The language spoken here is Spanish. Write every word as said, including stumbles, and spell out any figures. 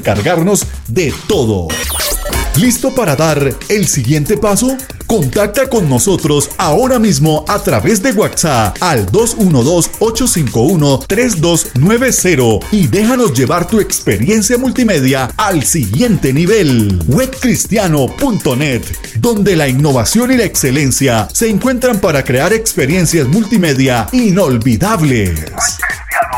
encargarnos de todo. ¿Listo para dar el siguiente paso? Contacta con nosotros ahora mismo a través de WhatsApp al dos uno dos, ocho cinco uno, tres dos nueve cero y déjanos llevar tu experiencia multimedia al siguiente nivel. web cristiano punto net, donde la innovación y la excelencia se encuentran para crear experiencias multimedia inolvidables.